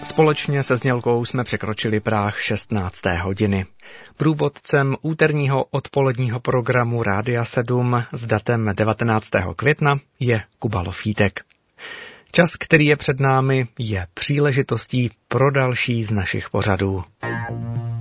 Společně se Znělkou jsme překročili práh 16. hodiny. Průvodcem úterního odpoledního programu Rádia 7 s datem 19. května je Kuba Lofítek. Čas, který je před námi, je příležitostí pro další z našich pořadů.